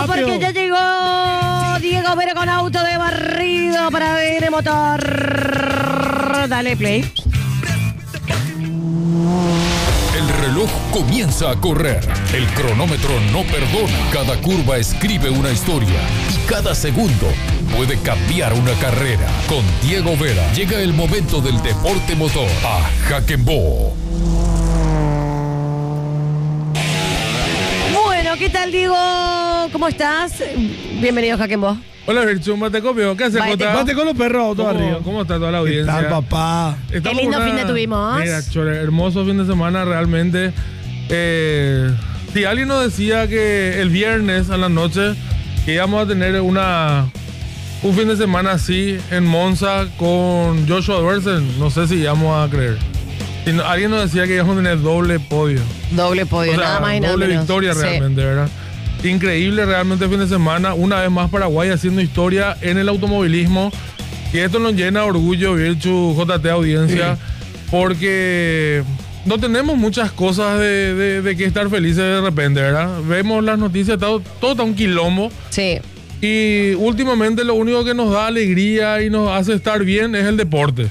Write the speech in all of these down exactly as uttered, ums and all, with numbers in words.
rápido. Porque ya llegó Diego Vera con auto de barrido para ver el motor. Dale play. El reloj comienza a correr. El cronómetro no perdona. Cada curva escribe una historia. Y cada segundo puede cambiar una carrera. Con Diego Vera llega el momento del deporte motor a Hakenbo. Bueno, ¿qué tal, Diego? ¿Cómo estás? Bienvenido, Hakenbo. Hola, Virchu, mate copio. ¿Qué haces, Jota? Mate con los perros, todo arriba. ¿Cómo está toda la audiencia? ¿Qué tal, papá? Estamos Qué lindo una... fin de tuvimos. Mira, chore, hermoso fin de semana, realmente. Eh, si alguien nos decía que el viernes a la noche que íbamos a tener una un fin de semana así en Monza con Joshua Doersen, no sé si íbamos a creer. Si no, alguien nos decía que íbamos a tener doble podio. Doble podio, O sea, nada más y nada doble menos. victoria Sí. realmente, ¿verdad? Increíble realmente el fin de semana. Una vez más Paraguay haciendo historia en el automovilismo. Y esto nos llena de orgullo, Virchu, J T audiencia, sí. Porque no tenemos muchas cosas de, de, de que estar felices de repente, ¿verdad? Vemos las noticias, todo, todo está un quilombo. Sí. Y últimamente lo único que nos da alegría y nos hace estar bien es el deporte.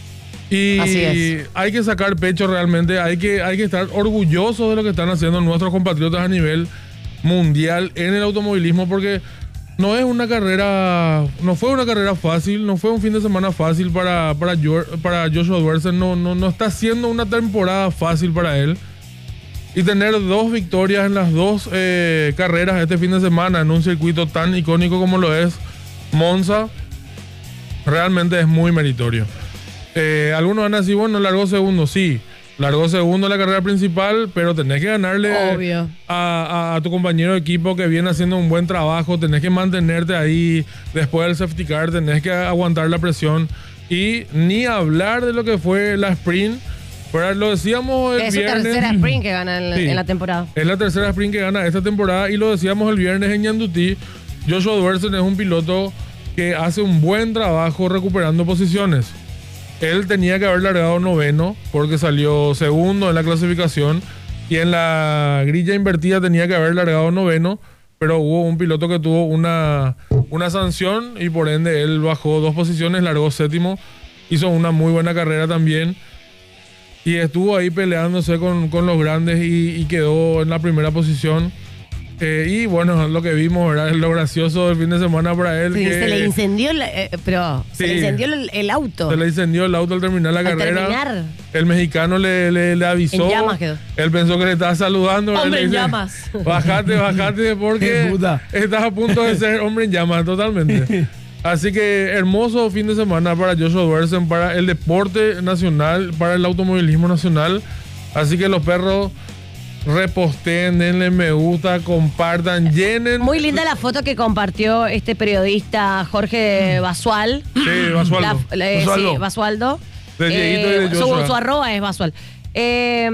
Y Así es. Hay que sacar pecho realmente, hay que, hay que estar orgullosos de lo que están haciendo nuestros compatriotas a nivel mundial en el automovilismo, porque no es una carrera, no fue una carrera fácil, no fue un fin de semana fácil para, para, para Joshua Doersen, no, no, no está siendo una temporada fácil para él. Y tener dos victorias en las dos eh, carreras este fin de semana en un circuito tan icónico como lo es Monza, realmente es muy meritorio. Eh, algunos van a decir, bueno, largó segundo, sí. Largó segundo en la carrera principal, pero tenés que ganarle a, a, a tu compañero de equipo que viene haciendo un buen trabajo, tenés que mantenerte ahí después del safety car, tenés que aguantar la presión y ni hablar de lo que fue la sprint. Pero lo decíamos el es viernes. Es su tercera sprint que gana en, sí, en la temporada. Es la tercera sprint que gana esta temporada y lo decíamos el viernes en Ñandutí. Joshua Doersen es un piloto que hace un buen trabajo recuperando posiciones. Él tenía que haber largado noveno porque salió segundo en la clasificación y en la grilla invertida tenía que haber largado noveno, pero hubo un piloto que tuvo una, una sanción y por ende él bajó dos posiciones, largó séptimo, hizo una muy buena carrera también y estuvo ahí peleándose con, con los grandes y, y quedó en la primera posición. Eh, y bueno, lo que vimos, ¿verdad? Es lo gracioso del fin de semana para él. Sí, que se le incendió, la, eh, pero sí, se le incendió el, el auto. Se le incendió el auto al terminar la al carrera. Terminar. El mexicano le, le, le avisó. En llamas quedó. Él pensó que le estaba saludando. Hombre en dice, llamas. Bájate, bájate, porque estás a punto de ser hombre en llamas, totalmente. Así que hermoso fin de semana para Joshua Doersen, para el deporte nacional, para el automovilismo nacional. Así que los perros reposten, denle me gusta, compartan, llenen. Muy linda la foto que compartió este periodista Jorge Basual. Sí, Basualdo. La, la, Basualdo. Sí, Basualdo. De Dieguito eh, y de Joshua. Su, su arroba es Basual. Eh,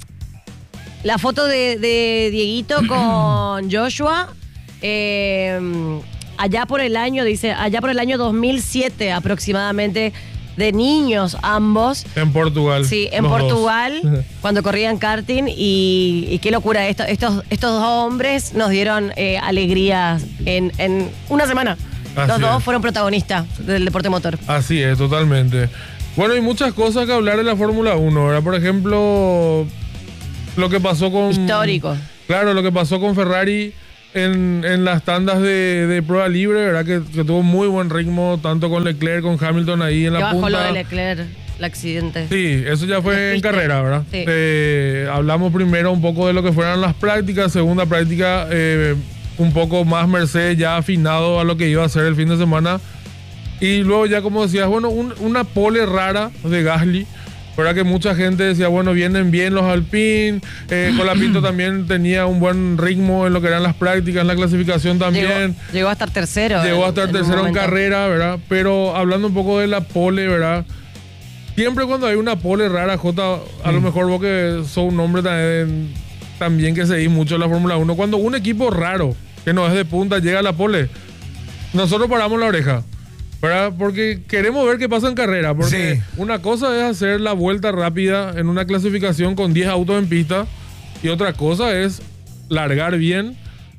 la foto de, de Dieguito con Joshua. Eh, allá por el año, dice, allá por el año dos mil siete aproximadamente. De niños ambos. En Portugal. Sí, en Portugal, dos. Cuando corrían karting y, y qué locura. Esto, estos, estos dos hombres nos dieron eh, alegrías en, en una semana. Así Los dos es. fueron protagonistas del deporte motor. Así es, totalmente. Bueno, hay muchas cosas que hablar de la Fórmula uno, ¿verdad? Por ejemplo, lo que pasó con... Histórico. Claro, lo que pasó con Ferrari en, en las tandas de, de prueba libre, ¿verdad? Que, que tuvo muy buen ritmo, tanto con Leclerc, con Hamilton ahí en la bajó punta. Lo de Leclerc, el accidente. Sí, eso ya fue en carrera, ¿verdad? Sí. Eh, hablamos primero un poco de lo que fueron las prácticas, segunda práctica, eh, un poco más Mercedes ya afinado a lo que iba a hacer el fin de semana. Y luego ya, como decías, bueno, un, una pole rara de Gasly. ¿Verdad? Que mucha gente decía, bueno, vienen bien los Alpine. Eh, Colapinto también tenía un buen ritmo en lo que eran las prácticas, en la clasificación también. Llegó, llegó a estar tercero. Llegó a estar en, tercero en, en carrera, ¿verdad? Pero hablando un poco de la pole, ¿verdad? Siempre cuando hay una pole rara, Jota, a mm. lo mejor vos que sos un hombre también, también que seguís mucho en la Fórmula uno, cuando un equipo raro, que no es de punta, llega a la pole, nosotros paramos la oreja. ¿Verdad? Porque queremos ver qué pasa en carrera. Porque sí. Una cosa es hacer la vuelta rápida en una clasificación con diez autos en pista. Y otra cosa es largar bien,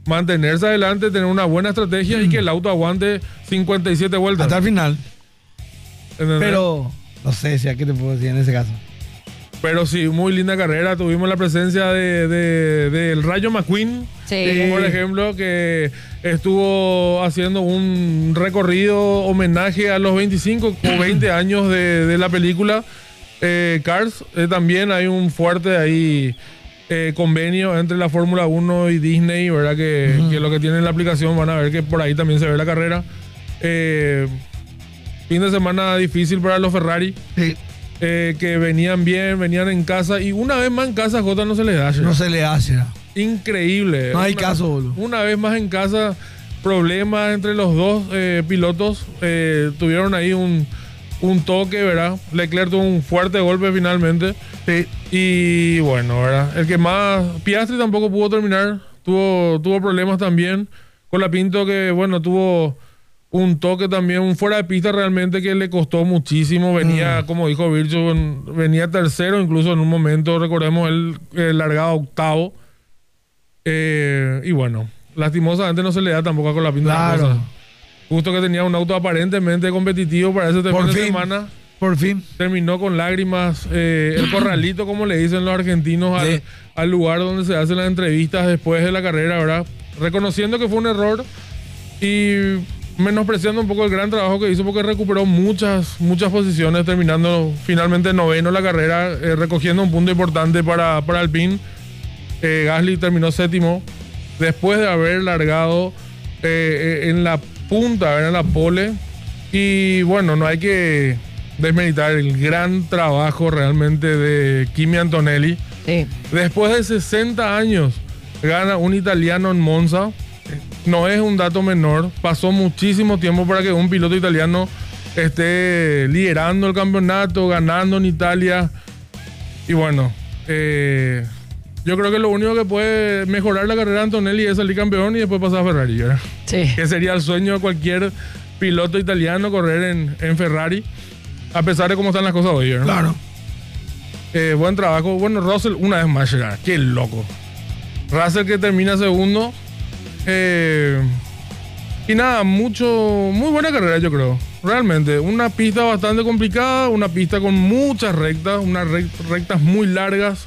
mantenerse adelante, tener una buena estrategia mm. y que el auto aguante cincuenta y siete vueltas. Hasta el final. ¿Entendés? Pero no sé si aquí te puedo decir en ese caso. Pero sí, muy linda carrera. Tuvimos la presencia de, de, del Rayo McQueen, sí. por ejemplo, que estuvo haciendo un recorrido homenaje a los veinticinco o veinte años de, de la película eh, Cars. Eh, también hay un fuerte ahí eh, convenio entre la Fórmula uno y Disney, ¿verdad? Que, uh-huh. que lo que tiene en la aplicación van a ver que por ahí también se ve la carrera. Eh, fin de semana difícil para los Ferrari. Sí. Eh, que venían bien, venían en casa y una vez más en casa Jota no se les hace. No se le hace. Increíble. No hay una, caso, boludo. Una vez más en casa, problemas entre los dos eh, pilotos. Eh, tuvieron ahí un, un toque, ¿verdad? Leclerc tuvo un fuerte golpe finalmente. Sí. Y bueno, ¿verdad? El que más... Piastri tampoco pudo terminar. Tuvo, tuvo problemas también. Colapinto que, bueno, tuvo... un toque también, un fuera de pista realmente que le costó muchísimo. Venía, mm. como dijo Vircho, venía tercero incluso en un momento, recordemos, él eh, largaba octavo. Eh, y bueno, lastimosamente no se le da tampoco a Colapinto. Claro. Justo que tenía un auto aparentemente competitivo para ese fin de semana. Por fin. Terminó con lágrimas. Eh, el corralito, como le dicen los argentinos, sí. al, al lugar donde se hacen las entrevistas después de la carrera, ¿verdad? Reconociendo que fue un error y... menospreciando un poco el gran trabajo que hizo porque recuperó muchas, muchas posiciones, terminando finalmente noveno la carrera, eh, recogiendo un punto importante para, para Alpine. Eh, Gasly terminó séptimo después de haber largado eh, en la punta, en la pole. Y bueno, no hay que desmeritar el gran trabajo realmente de Kimi Antonelli. Sí. Después de sesenta años gana un italiano en Monza. No es un dato menor. Pasó muchísimo tiempo para que un piloto italiano esté liderando el campeonato, ganando en Italia. Y bueno, eh, yo creo que lo único que puede mejorar la carrera de Antonelli es salir campeón y después pasar a Ferrari, ¿verdad? Sí. Que sería el sueño de cualquier piloto italiano correr en, en Ferrari, a pesar de cómo están las cosas hoy, ¿verdad? Claro. Eh, buen trabajo. Bueno, Russell una vez más llegar. Qué loco. Russell que termina segundo. Eh, y nada, mucho, muy buena carrera yo creo, realmente, una pista bastante complicada, una pista con muchas rectas, unas rectas muy largas,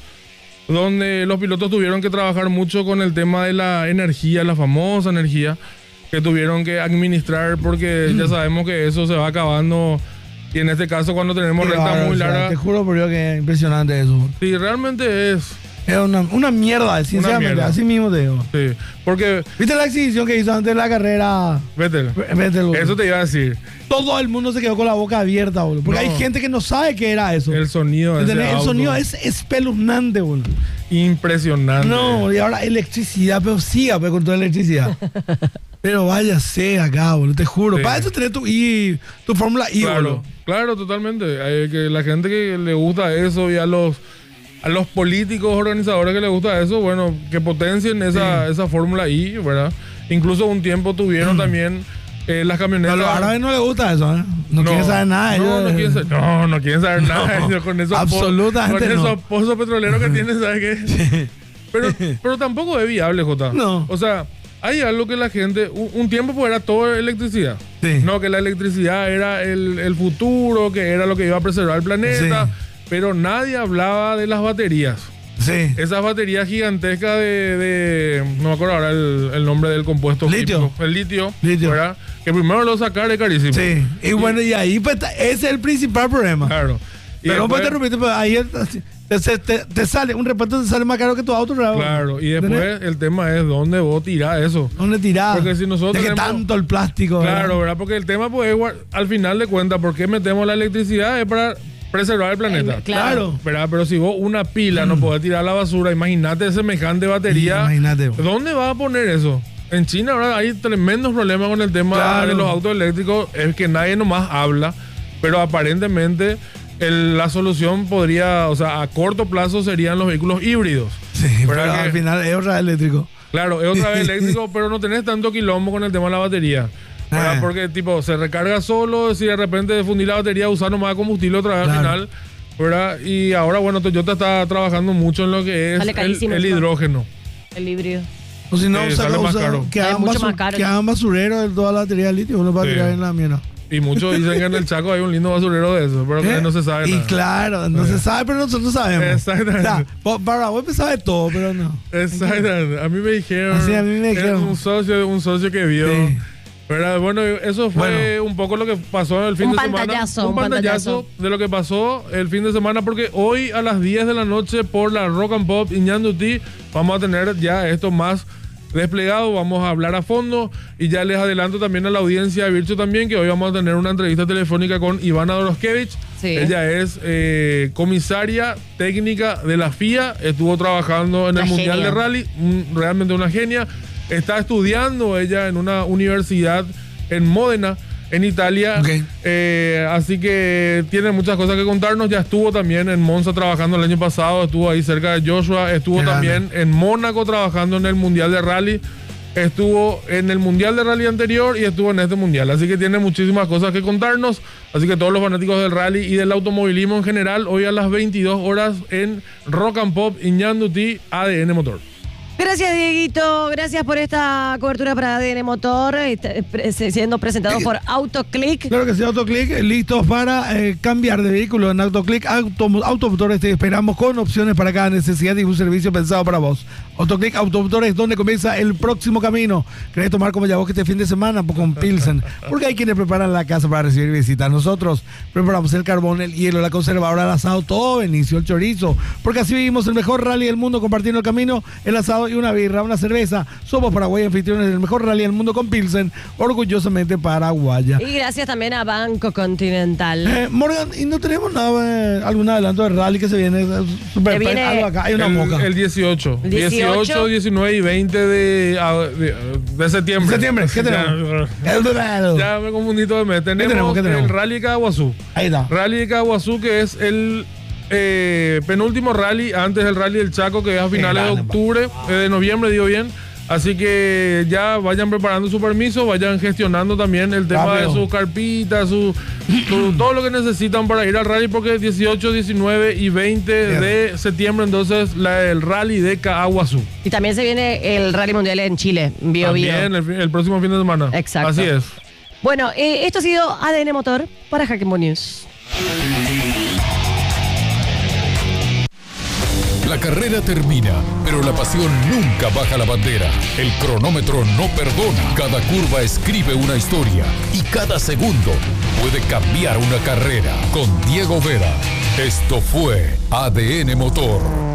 donde los pilotos tuvieron que trabajar mucho con el tema de la energía, la famosa energía, que tuvieron que administrar porque mm. ya sabemos que eso se va acabando, y en este caso cuando tenemos rectas claro, muy o sea, largas... Te juro por Dios que es impresionante eso. Sí, realmente es... Es una, una mierda, sinceramente, una mierda. Así mismo te digo. Sí, porque... ¿Viste la exhibición que hizo antes de la carrera? Vettel. Vettel, eso te iba a decir. Todo el mundo se quedó con la boca abierta, boludo. Porque no. hay gente que no sabe qué era eso. El sonido. El auto. Sonido es espeluznante, boludo. Impresionante. No, y ahora electricidad, pero siga pues, con toda electricidad. Pero váyase acá, boludo, te juro. Sí. Para eso tenés tu I, tu Fórmula I, claro, boludo. Claro, totalmente. Hay que la gente que le gusta eso y a los... A los políticos organizadores que les gusta eso, bueno, que potencien esa, sí. esa Fórmula I, ¿verdad? Incluso un tiempo tuvieron mm. también eh, las camionetas. A los árabes no les gusta eso, ¿eh? No, no quieren saber nada. No, ellos, no, quieren saber, no, no quieren saber no, nada. Ellos, con esos absolutamente Con no. esos pozos petroleros que tienen, ¿sabes qué? Sí. Pero, pero tampoco es viable, Jota. No. O sea, hay algo que la gente... Un, un tiempo pues era todo electricidad. Sí. No, que la electricidad era el, el futuro, que era lo que iba a preservar el planeta. Sí. Pero nadie hablaba de las baterías. Sí. Esas baterías gigantescas de, de... No me acuerdo ahora el, el nombre del compuesto. Litio. Químico, el litio. Litio. ¿Verdad? Que primero lo sacar es carísimo. Sí. Y, y bueno, y ahí pues, ese es el principal problema. Claro. Y pero después, no puedes pues, ahí te, te, te, te sale, un repuesto te sale más caro que tu auto. ¿verdad? Claro. Y después ¿Tenés? el tema es dónde vos tirás eso. ¿Dónde tirás? Porque si nosotros tenemos... tanto el plástico. Claro, ¿verdad? ¿verdad? Porque el tema pues es, al final de cuentas, ¿por qué metemos la electricidad? Es para... preservar el planeta. Eh, claro. ¿Verdad? Pero si vos una pila mm. no podés tirar a la basura, imagínate semejante batería. Sí, imagínate. ¿Dónde vas a poner eso? En China ahora hay tremendos problemas con el tema claro. de los autos eléctricos. Es que nadie nomás habla, pero aparentemente el, la solución podría, o sea, a corto plazo serían los vehículos híbridos. Sí, pero que, al final es otra vez eléctrico. Claro, es otra vez eléctrico, pero no tenés tanto quilombo con el tema de la batería. ¿verdad? Porque tipo se recarga solo, si de repente fundir la batería, usar nomás combustible otra vez claro. al final, ¿verdad? Y ahora bueno, Toyota está trabajando mucho en lo que es el, el hidrógeno. El híbrido. O si no, eh, saca, sale más o sea, caro. que Es hagan, mucho basu- más caro. que hagan basurero de toda la batería de litio, uno va a Sí. tirar en la mierda. Y muchos dicen que en el Chaco hay un lindo basurero de eso, pero que ¿Eh? no se sabe Y nada. claro, no se sabe, pero nosotros sabemos. Exactamente. O sea, po- para vos sabe todo, pero no. Exactamente. A mí me dijeron. Así a mí me era dijeron. Un socio, un socio que vio. Sí. ¿Verdad? Bueno, eso fue Bueno. un poco lo que pasó el fin Un de semana. pantallazo, Un un pantallazo pantallazo. de lo que pasó el fin de semana, porque hoy a las diez de la noche por la Rock and Pop Iñanduti vamos a tener ya esto más desplegado, vamos a hablar a fondo y ya les adelanto también a la audiencia de Vircho también que hoy vamos a tener una entrevista telefónica con Ivana Doroskevich. Sí. Ella es eh, comisaria técnica de la F I A, estuvo trabajando en Una el Mundial genia. de Rally, un- realmente una genia. Está estudiando ella en una universidad en Módena, en Italia. Ok. Eh, así que tiene muchas cosas que contarnos. Ya estuvo también en Monza trabajando el año pasado, estuvo ahí cerca de Joshua, estuvo Qué también en Mónaco trabajando en el Mundial de Rally. Estuvo en el Mundial de Rally anterior y estuvo en este Mundial. Así que tiene muchísimas cosas que contarnos. Así que todos los fanáticos del rally y del automovilismo en general, hoy a las veintidós horas en Rock and Pop Iñanduti, A D N Motor. Gracias, Dieguito. Gracias por esta cobertura para A D N Motor, este, pre- siendo presentado por AutoClick. Claro que sí, AutoClick, eh, listos para eh, cambiar de vehículo en AutoClick. Auto, Automotores te esperamos con opciones para cada necesidad y un servicio pensado para vos. AutoClick, Automotores, donde comienza el próximo camino. ¿Querés tomar como ya vos que este fin de semana? Pues con Pilsen. Porque hay quienes preparan la casa para recibir visitas. Nosotros preparamos el carbón, el hielo, la conservadora, el asado, todo Benicio, el chorizo. Porque así vivimos el mejor rally del mundo compartiendo el camino, el asado y una birra, una cerveza. Somos Paraguay, anfitriones del mejor rally del mundo con Pilsen, orgullosamente paraguaya. Y gracias también a Banco Continental. Eh, Morgan, ¿y no tenemos nada, eh, algún adelanto de rally que se viene? eh, super- Que viene algo acá, hay una el, moca. el dieciocho. El dieciocho. dieciocho, diecinueve y veinte de, a- de, de septiembre. Septiembre, ¿qué tenemos? Ya, ya me confundí todo el mes. Tenemos, tenemos? ¿Qué tenemos? el Rally de Caguazú. Ahí está. Rally de Caguazú, que es el eh, penúltimo rally antes del Rally del Chaco, que es a finales de grande, octubre, eh, de noviembre, digo bien. Así que ya vayan preparando su permiso, vayan gestionando también el tema Rápido. de sus carpitas, su, su- todo lo que necesitan para ir al rally, porque dieciocho, diecinueve y veinte Bien. de septiembre, entonces la, el Rally de Caguazú. Y también se viene el Rally Mundial en Chile, Bio Bio. También el, fi- el próximo fin de semana. Exacto. Así es. Bueno, eh, esto ha sido A D N Motor para Hackembo News. La carrera termina, pero la pasión nunca baja la bandera. El cronómetro no perdona. Cada curva escribe una historia y cada segundo puede cambiar una carrera. Con Diego Vera, esto fue A D N Motor.